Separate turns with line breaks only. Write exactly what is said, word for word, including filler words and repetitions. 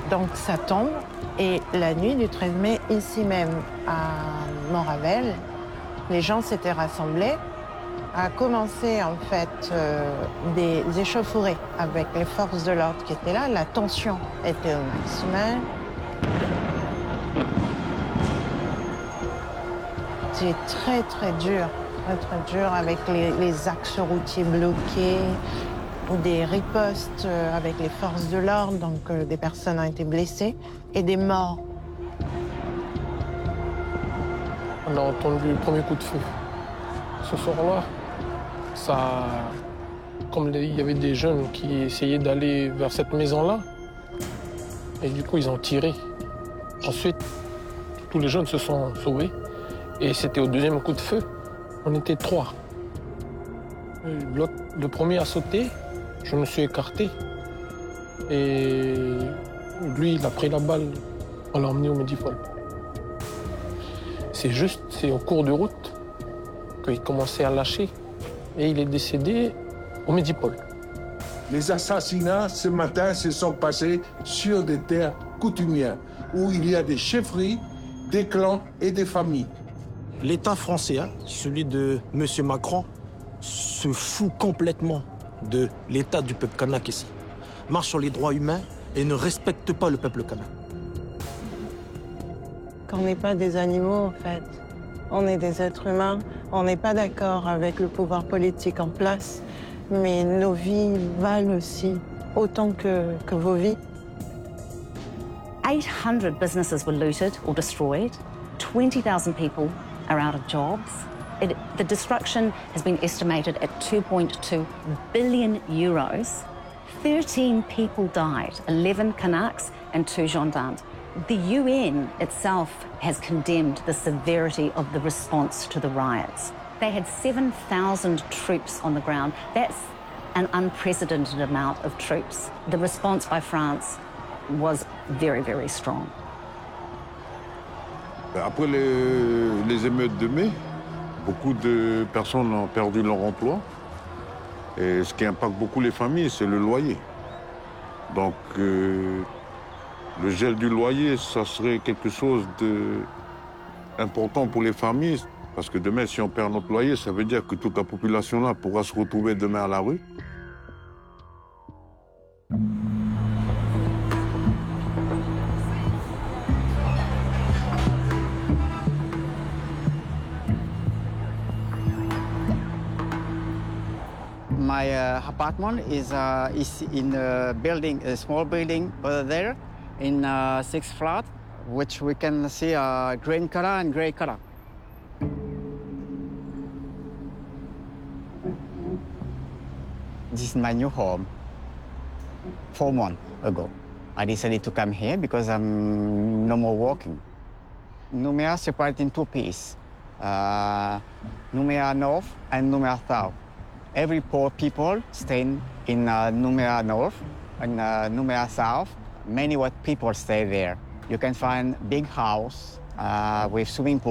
Donc ça tombe, et la nuit du treize mai, ici même à Montravel, les gens s'étaient rassemblés, a commencé en fait euh, des échauffourées avec les forces de l'ordre qui étaient là. La tension était au maximum. C'est très très dur, très très dur avec les, les axes routiers bloqués, des ripostes avec les forces de l'ordre, donc euh, des personnes ont été blessées et des morts.
On a entendu le premier coup de feu. Ce soir-là, ça, comme il y avait des jeunes qui essayaient d'aller vers cette maison-là, et du coup ils ont tiré. Ensuite, tous les jeunes se sont sauvés, et c'était au deuxième coup de feu. On était trois. Le premier a sauté, je me suis écarté, et lui il a pris la balle, on l'a emmené au Medipol. C'est juste, c'est au cours de route qu'il commençait à lâcher, et il est décédé au Medipol.
Les assassinats, ce matin, se sont passés sur des terres coutumières, où il y a des chefferies, des clans et des familles.
L'État français, hein, celui de M. Macron, se fout complètement de l'état du peuple kanak ici. Marche sur les droits humains et ne respecte pas le peuple kanak.
Qu'on n'est pas des animaux, en fait. On est des êtres humains. On n'est pas d'accord avec le pouvoir politique en place, mais nos vies valent aussi autant que, que vos vies.
eight hundred businesses were looted or destroyed. twenty thousand people are out of jobs. It, the destruction has been estimated at two point two billion euros. thirteen people died, eleven Kanaks and two gendarmes. The U N itself has condemned the severity of the response to the riots. They had seven thousand troops on the ground. That's an unprecedented amount of troops. The response by France was very, very strong.
Après les, les émeutes de mai, beaucoup de personnes ont perdu leur emploi. Et ce qui impacte beaucoup les familles, c'est le loyer. Donc, euh, le gel du loyer, ça serait quelque chose d'important pour les familles. Parce que demain, si on perd notre loyer, ça veut dire que toute la population-là pourra se retrouver demain à la rue.
My uh, apartment is, uh, is in a building, a small building over there, in uh, sixth flat, which we can see uh, green color and gray color. This is my new home. Four months ago, I decided to come here because I'm no more working. Nouméa separated in two pieces, uh, Nouméa North and Nouméa South. Every poor people staying in uh, Nouméa North and uh, Nouméa South. Many white people stay there. You can find big house uh, with swimming pool.